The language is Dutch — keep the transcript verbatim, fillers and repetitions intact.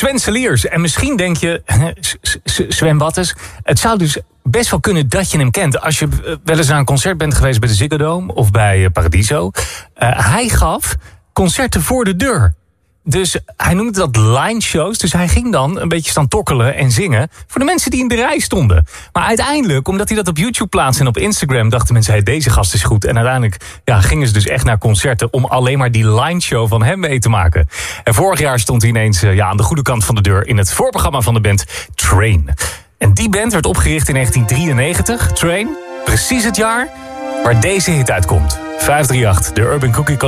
Sven Seliers. En misschien denk je, Sven Wattes, het zou dus best wel kunnen dat je hem kent. Als je wel eens naar een concert bent geweest bij de Ziggo Dome of bij Paradiso. Uh, hij gaf concerten voor de deur. Dus hij noemde dat line shows. Dus hij ging dan een beetje staan tokkelen en zingen voor de mensen die in de rij stonden. Maar uiteindelijk, omdat hij dat op YouTube plaatste en op Instagram, dachten mensen, hey, deze gast is goed. En uiteindelijk ja, gingen ze dus echt naar concerten om alleen maar die line show van hem mee te maken. En vorig jaar stond hij ineens ja, aan de goede kant van de deur in het voorprogramma van de band Train. En die band werd opgericht in negentien drieënnegentig. Train, precies het jaar waar deze hit uitkomt. vijf drie acht, de Urban Cookie